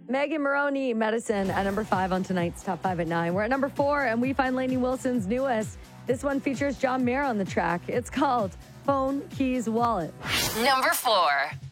Megan Maroney, Medicine, at number 5 on tonight's Top 5 at 9. We're at number 4, and we find Lainey Wilson's newest. This one features John Mayer on the track. It's called Phone, Keys, Wallet. Number 4.